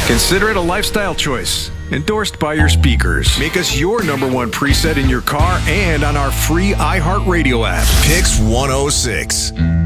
Consider it a lifestyle choice. Endorsed by your speakers. Make us your number one preset in your car and on our free iHeartRadio app. Picks 106.